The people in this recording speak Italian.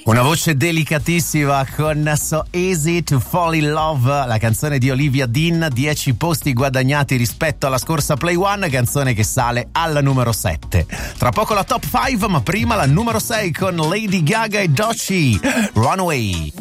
Una voce delicatissima con So Easy to Fall in Love, la canzone di Olivia Dean, 10 posti guadagnati rispetto alla scorsa Play One, canzone che sale alla numero 7. Tra poco la top 5, ma prima la numero 6 con Lady Gaga e Doechii, Runaway.